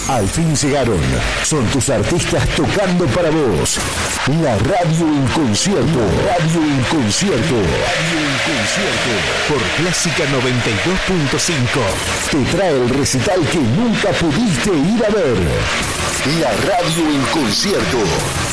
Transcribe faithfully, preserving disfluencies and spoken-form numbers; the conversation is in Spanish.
Al fin llegaron. Son tus artistas tocando para vos. La radio en concierto. La radio en concierto. Radio en concierto. Por Clásica noventa y dos punto cinco. Te trae el recital que nunca pudiste ir a ver. La radio en concierto.